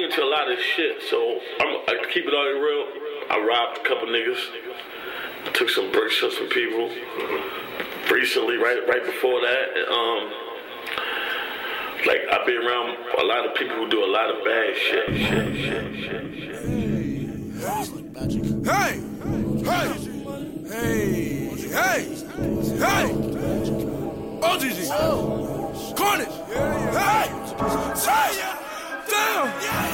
into a lot of shit, so I keep it all real. I robbed a couple niggas, took some bricks from some people. Recently, right before that, like I've been around a lot of people who do a lot of bad shit. Hey! OGG! Carnage! Hey! Damn!